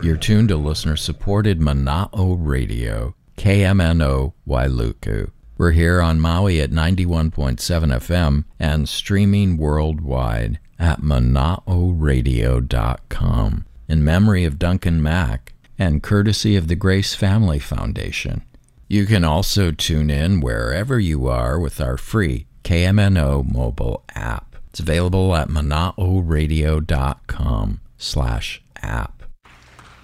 You're tuned to listener-supported Mana'o Radio, KMNO Wailuku. We're here on Maui at 91.7 FM and streaming worldwide at mana'oradio.com in memory of Duncan Mack and courtesy of the Grace Family Foundation. You can also tune in wherever you are with our free KMNO mobile app. It's available at mana'oradio.com/app.